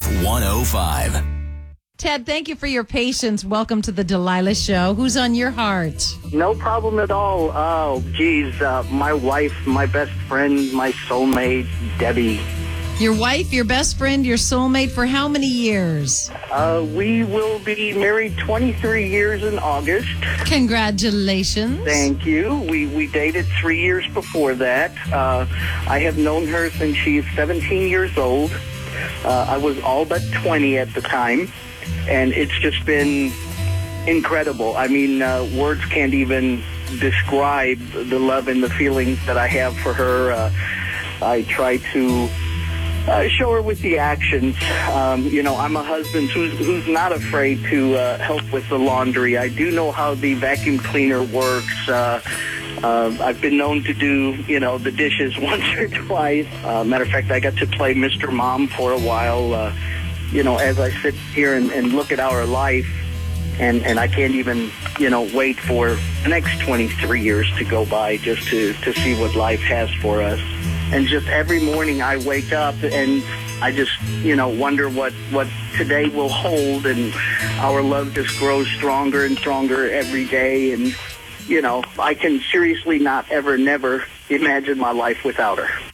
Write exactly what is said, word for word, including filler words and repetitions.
one oh five. Ted, thank you for your patience. Welcome to the Delilah Show. Who's on your heart? No problem at all. Oh, geez. Uh, my wife, my best friend, my soulmate, Debbie. Your wife, your best friend, your soulmate for how many years? Uh, we will be married twenty-three years in August. Congratulations. Thank you. We we dated three years before that. Uh, I have known her since she's seventeen years old. Uh, I was all but twenty at the time. And it's just been incredible. I mean, uh, words can't even describe the love and the feelings that I have for her. Uh, I try to uh, show her with the actions. Um, you know, I'm a husband who's, who's not afraid to uh, help with the laundry. I do know how the vacuum cleaner works. Uh, uh, I've been known to do, you know, the dishes once or twice. Uh, matter of fact, I got to play Mister Mom for a while. Uh, You know, as I sit here and, and look at our life, and, and I can't even, you know, wait for the next twenty-three years to go by just to, to see what life has for us. And just every morning I wake up and I just, you know, wonder what, what today will hold, and our love just grows stronger and stronger every day. And, you know, I can seriously not ever, never imagine my life without her.